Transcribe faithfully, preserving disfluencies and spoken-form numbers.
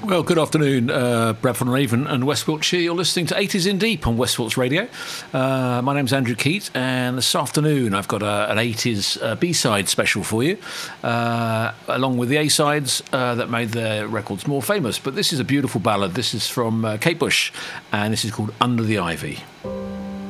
Well, good afternoon, uh, Bradford and Avon and West Wiltshire. You're listening to eighties in Deep on West Wilts Radio. Uh, my name's Andrew Keat, and this afternoon I've got a, an eighties uh, B-side special for you, uh, along with the A-sides uh, that made their records more famous. But this is a beautiful ballad. This is from uh, Kate Bush, and this is called Under the Ivy.